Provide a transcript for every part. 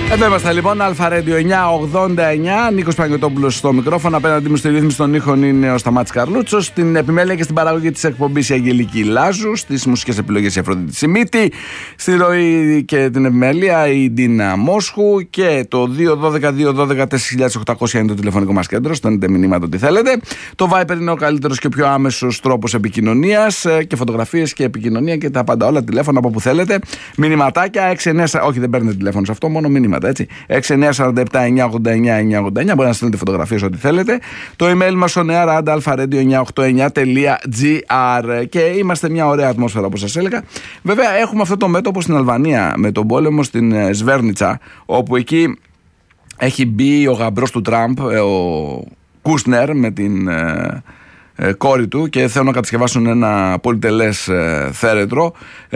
Εδώ είμαστε λοιπόν, Αλφα Radio 989, Νίκος Παναγιωτόπουλος στο μικρόφωνο. Απέναντί μου στη ρύθμιση των ήχων είναι ο Σταμάτης Καρλούτσος. Στην επιμέλεια και στην παραγωγή της εκπομπής η Αγγελική Λάζου. Στις μουσικές επιλογές η Αφροδίτη Σιμίτη. Στη ροή και την επιμέλεια η Ντίνα Μόσχου. Και το 212-212-4800 είναι το τηλεφωνικό μας κέντρο. Στέλνετε μηνύματα ό,τι θέλετε. Το Viber είναι ο καλύτερος και ο πιο άμεσος τρόπος επικοινωνίας. Και φωτογραφίες και επικοινωνία και τα πάντα όλα. Τηλέφωνα από που θέλετε. Μηνυματάκια 6-9. Όχι, δεν παίρνετε τηλέφωνο σε αυτό, μόνο μηνύματα. 6-947-989-989. Μπορεί να στείλετε φωτογραφίες ό,τι θέλετε. Το email μας ο nearanda.alpha-radio989.gr. Και είμαστε μια ωραία ατμόσφαιρα, όπως σας έλεγα. Βέβαια έχουμε αυτό το μέτωπο στην Αλβανία με τον πόλεμο στην Σβέρνιτσα, όπου εκεί έχει μπει ο γαμπρός του Τραμπ, ο Κούσνερ, με την κόρη του, και θέλουν να κατασκευάσουν ένα πολυτελές θέρετρο,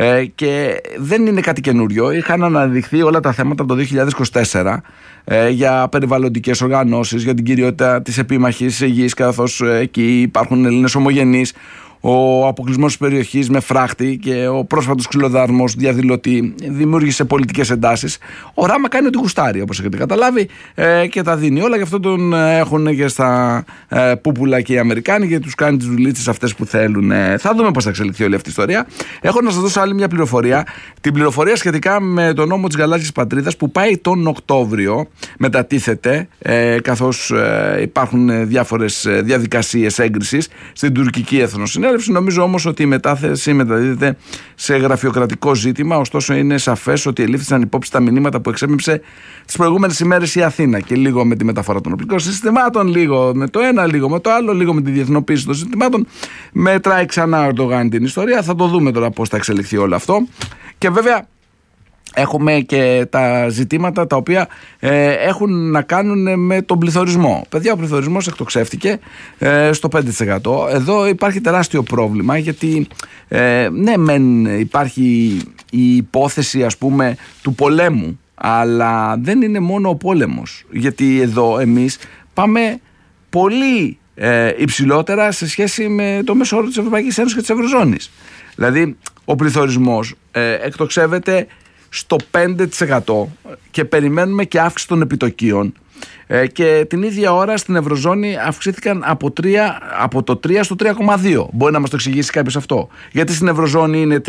και δεν είναι κάτι καινούριο. Είχαν αναδειχθεί όλα τα θέματα το 2024 για περιβαλλοντικές οργανώσεις, για την κυριότητα της επίμαχης γης, καθώς εκεί υπάρχουν Έλληνες ομογενείς, ο αποκλεισμός της περιοχής με φράχτη και ο πρόσφατος ξυλοδαρμός διαδηλωτή δημιούργησε πολιτικές εντάσεις. Ο Ράμα κάνει ό,τι γουστάρει, όπως έχετε καταλάβει, και τα δίνει όλα. Γι' αυτό τον έχουν και στα πούπουλα και οι Αμερικάνοι, γιατί τους κάνει τις δουλίτσες αυτές που θέλουν. Θα δούμε πώς θα εξελιχθεί όλη αυτή η ιστορία. Έχω να σας δώσω άλλη μια πληροφορία. Την πληροφορία σχετικά με τον νόμο της Γαλάζιας Πατρίδας που πάει τον Οκτώβριο. Μετατίθεται, καθώς υπάρχουν διάφορες διαδικασίες έγκρισης στην τουρκική εθνοσυνέλευση. Νομίζω όμως ότι η μετάθεση μεταδίδεται σε γραφειοκρατικό ζήτημα. Ωστόσο, είναι σαφές ότι ελήφθησαν υπόψη τα μηνύματα που εξέπεμψε τις προηγούμενες ημέρες η Αθήνα. Και λίγο με τη μεταφορά των οπλικών συστημάτων, λίγο με το ένα, λίγο με το άλλο, λίγο με τη διεθνοποίηση των συστημάτων. Μετράει ξανά ο Ερντογάν την ιστορία. Θα το δούμε τώρα πώς θα εξελιχθεί όλο αυτό. Και βέβαια, έχουμε και τα ζητήματα τα οποία έχουν να κάνουν με τον πληθωρισμό. Παιδιά, ο πληθωρισμός εκτοξεύτηκε στο 5%. Εδώ υπάρχει τεράστιο πρόβλημα, γιατί ναι, μεν υπάρχει η υπόθεση, ας πούμε, του πολέμου, αλλά δεν είναι μόνο ο πόλεμος. Γιατί εδώ εμείς πάμε πολύ υψηλότερα σε σχέση με το μέσο όρο της Ευρωπαϊκής Ένωσης και της Ευρωζώνης. Δηλαδή, ο πληθωρισμός εκτοξεύεται στο 5% και περιμένουμε και αύξηση των επιτοκίων, και την ίδια ώρα στην Ευρωζώνη αυξήθηκαν από το 3 στο 3,2. Μπορεί να μας το εξηγήσει κάποιος αυτό? Γιατί στην Ευρωζώνη είναι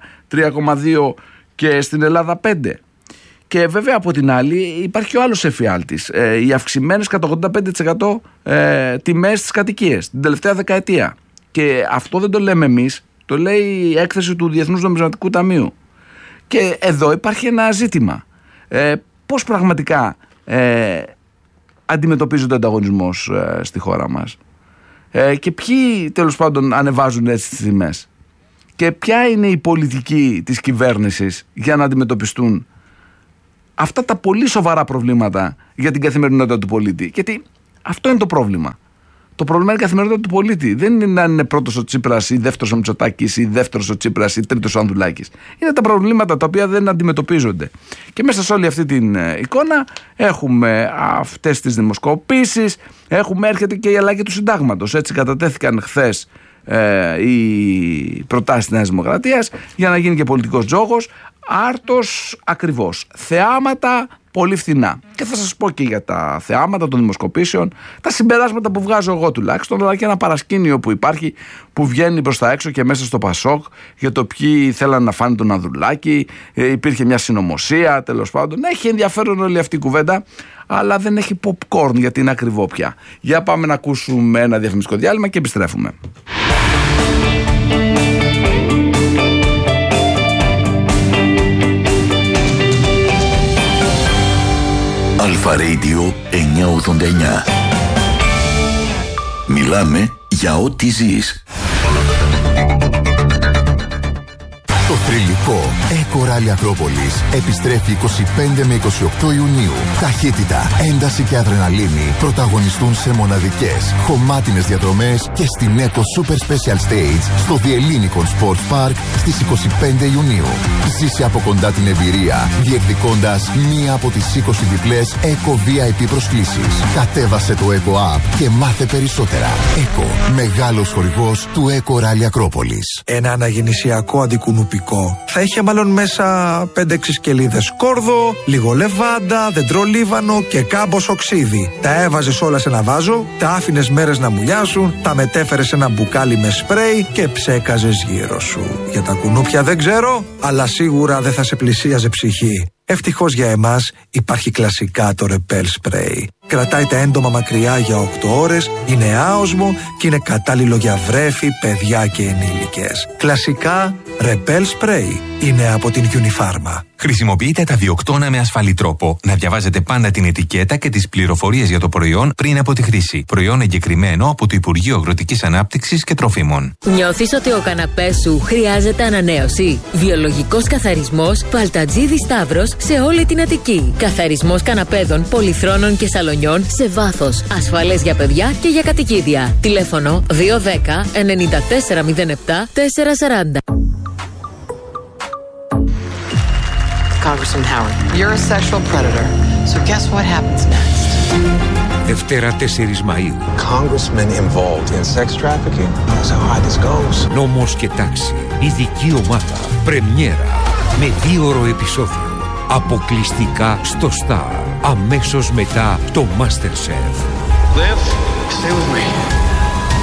3,2 και στην Ελλάδα 5. Και βέβαια από την άλλη υπάρχει ο άλλος εφιάλτης, οι αυξημένες κατά 85% τιμές στις κατοικίες την τελευταία δεκαετία. Και αυτό δεν το λέμε εμείς, το λέει η έκθεση του Διεθνούς Νομισματικού Ταμείου. Και εδώ υπάρχει ένα ζήτημα. Πώς πραγματικά αντιμετωπίζονται ο ανταγωνισμός στη χώρα μας, και ποιοι τέλος πάντων ανεβάζουν έτσι τις τιμές, και ποια είναι η πολιτική της κυβέρνησης για να αντιμετωπιστούν αυτά τα πολύ σοβαρά προβλήματα για την καθημερινότητα του πολίτη. Γιατί αυτό είναι το πρόβλημα. Το πρόβλημα είναι η καθημερινότητα του πολίτη. Δεν είναι να είναι πρώτος ο Τσίπρας ή δεύτερος ο Μητσοτάκης ή δεύτερος ο Τσίπρας ή τρίτος ο Ανδουλάκης. Είναι τα προβλήματα τα οποία δεν αντιμετωπίζονται. Και μέσα σε όλη αυτή την εικόνα έχουμε αυτές τις δημοσκοπήσεις, έρχεται και η αλλαγή του συντάγματος. Έτσι κατατέθηκαν χθες οι προτάσεις της Νέας Δημοκρατίας για να γίνει και πολιτικός τζόγος. Άρτος ακριβώς. Θεάματα πολύ φθηνά. Και θα σας πω και για τα θεάματα των δημοσκοπήσεων, τα συμπεράσματα που βγάζω εγώ τουλάχιστον, αλλά και ένα παρασκήνιο που υπάρχει, που βγαίνει προς τα έξω και μέσα στο Πασόκ, για το ποιοι θέλαν να φάνε τον Ανδρουλάκη. Υπήρχε μια συνωμοσία, τέλος πάντων. Έχει ενδιαφέρον όλη αυτή η κουβέντα, αλλά δεν έχει popcorn, γιατί είναι ακριβό πια. Για πάμε να ακούσουμε ένα διαφημιστικό διάλειμμα και επιστρέφουμε. Αλφα Radio 989. Μιλάμε για ό,τι ζεις. Το θρυλικό Eco Rally Ακρόπολης επιστρέφει 25 με 28 Ιουνίου. Ταχύτητα, ένταση και αδρεναλίνη πρωταγωνιστούν σε μοναδικές, χωμάτινες διαδρομές και στην Eco Super Special Stage στο The Ellinikon Sports Park στις 25 Ιουνίου. Ζήσε από κοντά την εμπειρία, διεκδικώντας μία από τις 20 διπλές Eco VIP προσκλήσεις. Κατέβασε το Eco App και μάθε περισσότερα. Eco, μεγάλος χορηγός του Eco Rally Ακρόπολης. Ένα αναγεννησιακό αντικουνουπικό γλυκό. Θα είχε μάλλον μέσα 5-6 σκελίδες σκόρδο, λίγο λεβάντα, δεντρολίβανο και κάμπος οξύδι. Τα έβαζες όλα σε ένα βάζο, τα άφηνες μέρες να μουλιάσουν, τα μετέφερες σε ένα μπουκάλι με σπρέι και ψέκαζες γύρω σου. Για τα κουνούπια δεν ξέρω, αλλά σίγουρα δεν θα σε πλησίαζε ψυχή. Ευτυχώς για εμάς υπάρχει κλασικά το Repel Spray. Κρατάει τα έντομα μακριά για 8 ώρες, είναι άοσμο και είναι κατάλληλο για βρέφη, παιδιά και ενήλικες. Κλασικά Repel Spray είναι από την Unifarma. Χρησιμοποιείτε τα βιοκτώνα με ασφαλή τρόπο. Να διαβάζετε πάντα την ετικέτα και τις πληροφορίες για το προϊόν πριν από τη χρήση. Προϊόν εγκεκριμένο από το Υπουργείο Αγροτικής Ανάπτυξης και Τροφίμων. Νιώθεις ότι ο καναπές σου χρειάζεται ανανέωση? Βιολογικός καθαρισμός Παλτατζίδη Σταύρος σε όλη την Αττική. Καθαρισμός καναπέδων, πολυθρόνων και σαλονιών σε βάθος. Ασφαλές για παιδιά και για κατοικίδια. Τηλέφωνο 210 9407 440. Congressman Howard, you're a sexual predator, so guess what happens next? Δευτέρα 4 Μαΐου. Congressmen involved in sex trafficking. That's how high this goes. Νόμος και τάξη. Ειδική ομάδα. Πρεμιέρα. Με 2ωρο επεισόδιο. Αποκλειστικά στο Star. Αμέσως μετά το MasterChef. Liv, stay with me.